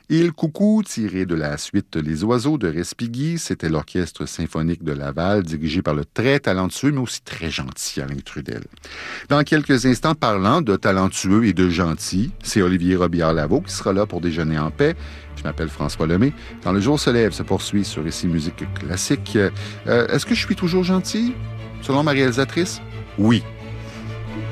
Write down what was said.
Il Coucou, tiré de la suite Les Oiseaux de Respighi, c'était l'Orchestre symphonique de Laval, dirigé par le très talentueux, mais aussi très gentil Alain Trudel. Dans quelques instants, parlant de talentueux et de gentil, c'est Olivier Robillard-Lavaux qui sera là pour déjeuner en paix. Je m'appelle François Lemay. Quand le jour se lève, se poursuit sur Ici Musique Classique. Est-ce que je suis toujours gentil, selon ma réalisatrice? Oui.